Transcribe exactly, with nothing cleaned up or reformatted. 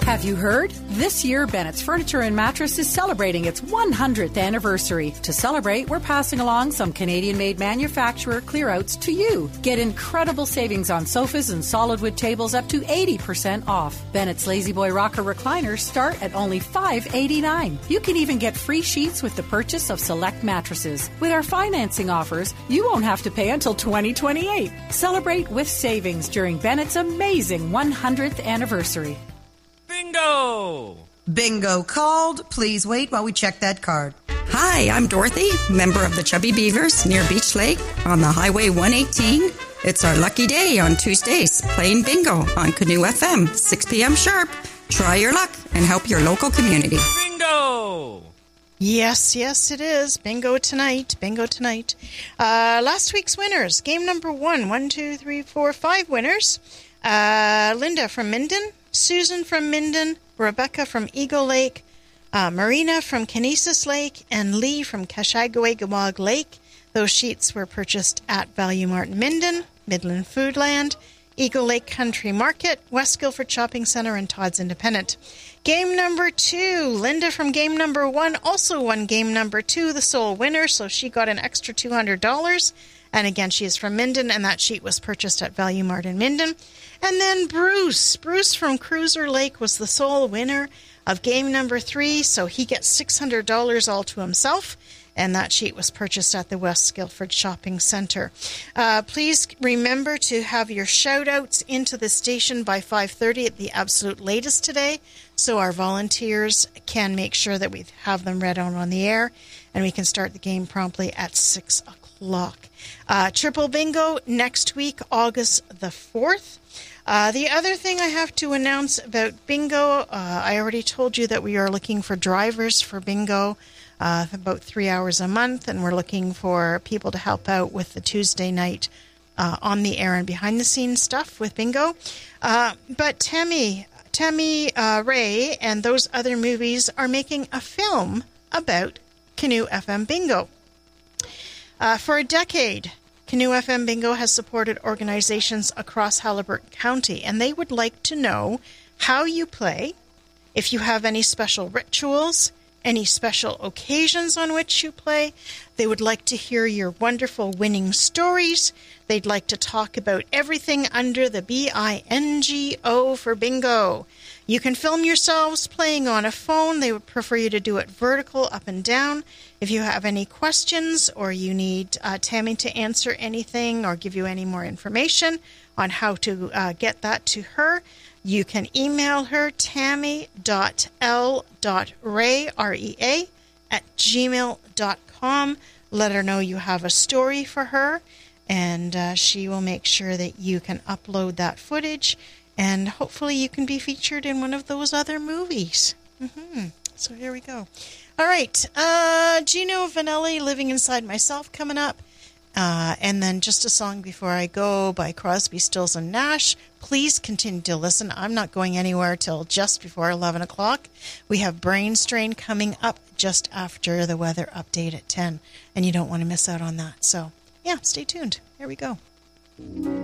Have you heard? This year, Bennett's Furniture and Mattress is celebrating its one hundredth anniversary. To celebrate, we're passing along some Canadian-made manufacturer clear-outs to you. Get incredible savings on sofas and solid wood tables up to eighty percent off. Bennett's La-Z-Boy Rocker recliners start at only five dollars and eighty-nine cents. You can even get free sheets with the purchase of select mattresses. With our financing offers, you won't have to pay until twenty twenty-eight. Celebrate with savings during Bennett's amazing one hundredth anniversary. Bingo! Bingo called. Please wait while we check that card. Hi, I'm Dorothy, member of the Chubby Beavers near Beach Lake on the Highway one eighteen. It's our lucky day on Tuesdays, playing bingo on Canoe F M, six p.m. sharp. Try your luck and help your local community. Bingo! Yes, yes, it is. Bingo tonight. Bingo tonight. Uh, last week's winners. Game number one. One, two, three, four, five winners. Uh, Linda from Minden. Susan from Minden, Rebecca from Eagle Lake, uh, Marina from Kinesis Lake, and Lee from Kashagawagawag Lake. Those sheets were purchased at Value Mart Minden, Midland Foodland, Eagle Lake Country Market, West Guilford Shopping Centre, and Todd's Independent. Game number two, Linda from game number one also won game number two, the sole winner, so she got an extra two hundred dollars. And again, she is from Minden, and that sheet was purchased at Value Mart in Minden. And then Bruce. Bruce from Cruiser Lake was the sole winner of game number three, so he gets six hundred dollars all to himself. And that sheet was purchased at the West Guilford Shopping Centre. Uh, please remember to have your shout-outs into the station by five thirty at the absolute latest today, so our volunteers can make sure that we have them read out on the air, and we can start the game promptly at six o'clock. Uh, triple bingo next week, August the fourth. Uh, the other thing I have to announce about bingo, uh, I already told you that we are looking for drivers for bingo, uh, about three hours a month, and we're looking for people to help out with the Tuesday night uh, on the air and behind the scenes stuff with bingo. Uh, but Tammy, Tammy uh, Ray and those other movies are making a film about Canoe F M Bingo. Uh, for a decade, Canoe F M Bingo has supported organizations across Haliburton County, and they would like to know how you play, if you have any special rituals, any special occasions on which you play. They would like to hear your wonderful winning stories. They'd like to talk about everything under the B I N G O for bingo. You can film yourselves playing on a phone. They would prefer you to do it vertical, up and down. If you have any questions or you need uh, Tammy to answer anything or give you any more information on how to uh, get that to her, you can email her tammy dot l dot ray, R E A, at gmail dot com. Let her know you have a story for her, and uh, she will make sure that you can upload that footage, and hopefully you can be featured in one of those other movies. Mm-hmm. So here we go. All right, uh, Gino Vanelli, Living Inside Myself, coming up. Uh, and then just a song before I go by Crosby, Stills and Nash. Please continue to listen. I'm not going anywhere till just before eleven o'clock. We have Brain Strain coming up just after the weather update at ten, and you don't want to miss out on that. So, yeah, stay tuned. Here we go.